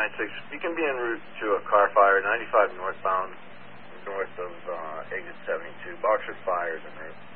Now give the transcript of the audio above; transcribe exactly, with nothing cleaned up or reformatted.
six, you can be en route to a car fire, ninety-five northbound, north of uh, exit seventy-two. Boxer fires en route.